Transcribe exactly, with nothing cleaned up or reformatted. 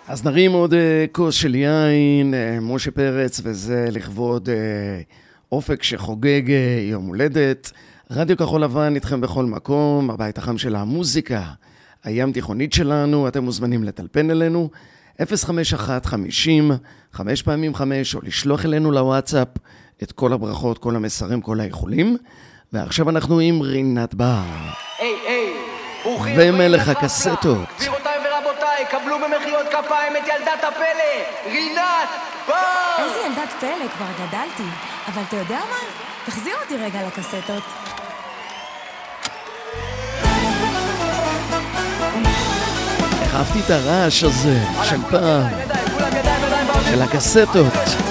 אז נרים עוד uh, כוס של יין, uh, משה פרץ, וזה לכבוד uh, אופק שחוגג uh, יום הולדת. רדיו כחול לבן איתכם בכל מקום, הבית החם של המוזיקה, הים תיכונית שלנו. אתם מוזמנים לטלפן אלינו, אפס חמש אחת חמישים, חמש פעמים חמש, או לשלוח אלינו לוואטסאפ את כל הברכות, כל המסרים, כל האיחולים. ועכשיו אנחנו עם רינת בר. היי, היי, ומלך הקסטות. גבירותיי ורבותיי, קבלו במחיאות כפיים את ילדת הפלא, רינת בר! איזה ילדת פלא, כבר גדלתי. אבל אתה יודע מה? תחזיר אותי רגע לקסטות. אהבתי את הרעש הזה של פעם, של הקסטות.